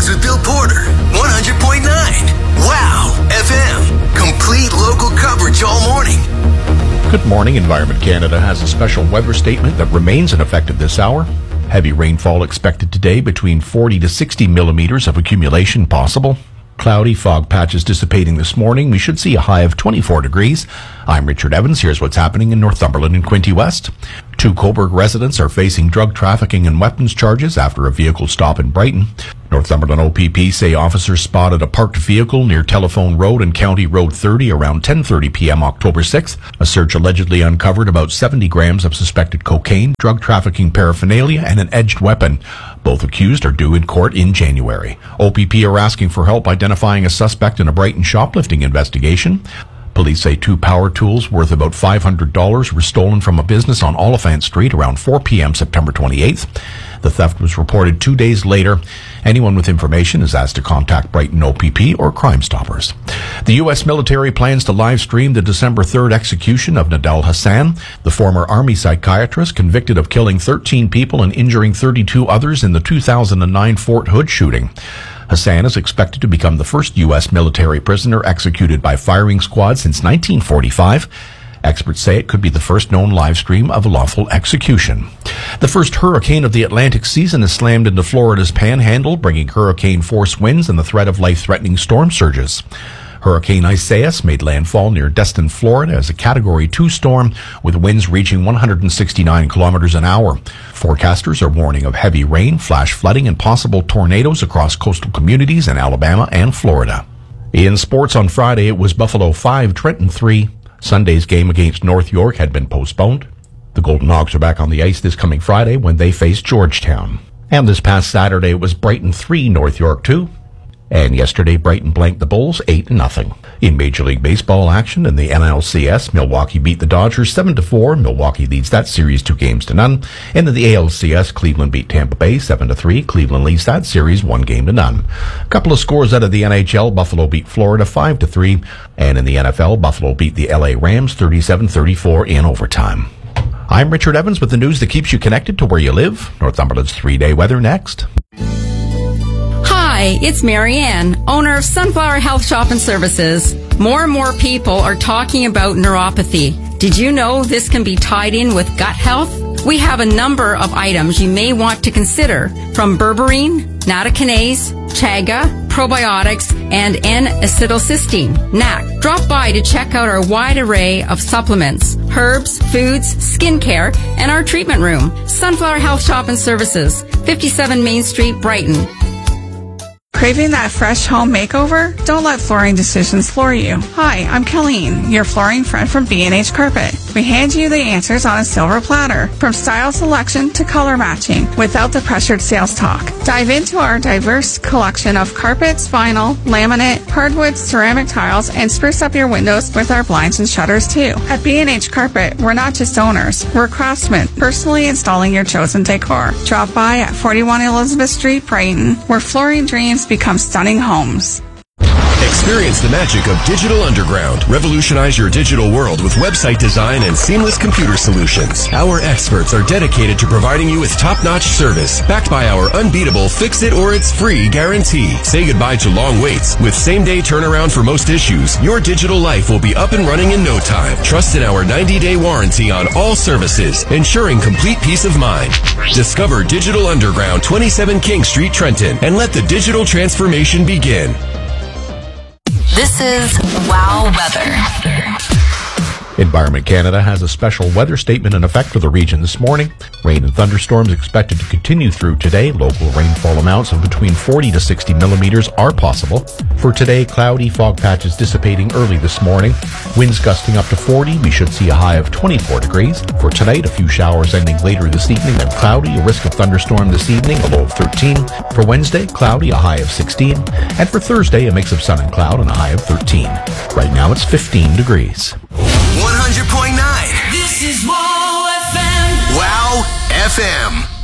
Mornings with Bill Porter, 100.9. Wow FM. Complete local coverage all morning. Good morning. Environment Canada has a special weather statement that remains in effect at this hour. Heavy rainfall expected today, between 40 to 60 millimeters of accumulation possible. Cloudy, fog patches dissipating this morning. We should see a high of 24 degrees. I'm Richard Evans. Here's what's happening in Northumberland and Quinte West. 2 Cobourg residents are facing drug trafficking and weapons charges after a vehicle stop in Brighton. Northumberland OPP say officers spotted a parked vehicle near Telephone Road and County Road 30 around 10:30 p.m. October 6th. A search allegedly uncovered about 70 grams of suspected cocaine, drug trafficking paraphernalia, and an edged weapon. Both accused are due in court in January. OPP are asking for help identifying a suspect in a Brighton shoplifting investigation. Police say 2 power tools worth about $500 were stolen from a business on Oliphant Street around 4 p.m. September 28th. The theft was reported 2 days later. Anyone with information is asked to contact Brighton OPP or Crime Stoppers. The U.S. military plans to live stream the December 3rd execution of Nidal Hasan, the former Army psychiatrist convicted of killing 13 people and injuring 32 others in the 2009 Fort Hood shooting. Hasan is expected to become the first U.S. military prisoner executed by firing squad since 1945. Experts say it could be the first known live stream of a lawful execution. The first hurricane of the Atlantic season has slammed into Florida's panhandle, bringing hurricane force winds and the threat of life-threatening storm surges. Hurricane Isaias made landfall near Destin, Florida as a Category 2 storm with winds reaching 169 kilometers an hour. Forecasters are warning of heavy rain, flash flooding, and possible tornadoes across coastal communities in Alabama and Florida. In sports on Friday, it was Buffalo 5, Trenton 3. Sunday's game against North York had been postponed. The Golden Hogs are back on the ice this coming Friday when they face Georgetown. And this past Saturday, it was Brighton 3, North York 2. And yesterday, Brighton blanked the Bulls 8-0. In Major League Baseball action in the NLCS, Milwaukee beat the Dodgers 7-4. Milwaukee leads that series 2-0. And in the ALCS, Cleveland beat Tampa Bay 7-3. Cleveland leads that series 1-0. A couple of scores out of the NHL, Buffalo beat Florida 5-3. And in the NFL, Buffalo beat the LA Rams 37-34 in overtime. I'm Richard Evans with the news that keeps you connected to where you live. Northumberland's 3-day weather next. Hi, it's Marianne, owner of Sunflower Health Shop and Services. More and more people are talking about neuropathy. Did you know this can be tied in with gut health? We have a number of items you may want to consider, from berberine, nattokinase, chaga, probiotics, and N-acetylcysteine, NAC. Drop by to check out our wide array of supplements, herbs, foods, skincare, and our treatment room. Sunflower Health Shop and Services, 57 Main Street, Brighton. Craving that fresh home makeover? Don't let flooring decisions floor you. Hi, I'm Colleen, your flooring friend from B&H Carpet. We hand you the answers on a silver platter, from style selection to color matching, without the pressured sales talk. Dive into our diverse collection of carpets, vinyl, laminate, hardwood, ceramic tiles, and spruce up your windows with our blinds and shutters too. At B&H Carpet, we're not just owners, we're craftsmen, personally installing your chosen decor. Drop by at 41 Elizabeth Street, Brighton, where flooring dreams become stunning homes. Experience the magic of Digital Underground. Revolutionize your digital world with website design and seamless computer solutions. Our experts are dedicated to providing you with top-notch service, backed by our unbeatable fix-it-or-it's-free guarantee. Say goodbye to long waits. With same-day turnaround for most issues, your digital life will be up and running in no time. Trust in our 90-day warranty on all services, ensuring complete peace of mind. Discover Digital Underground, 27 King Street, Trenton, and let the digital transformation begin. This is Wow Weather. Environment Canada has a special weather statement in effect for the region this morning. Rain and thunderstorms expected to continue through today. Local rainfall amounts of between 40 to 60 millimeters are possible. For today, cloudy, fog patches dissipating early this morning. Winds gusting up to 40. We should see a high of 24 degrees. For tonight, a few showers ending later this evening, then cloudy, a risk of thunderstorm this evening, a low of 13. For Wednesday, cloudy, a high of 16. And for Thursday, a mix of sun and cloud and a high of 13. Right now, it's 15 degrees. 100.9. This is Wow FM. Wow FM.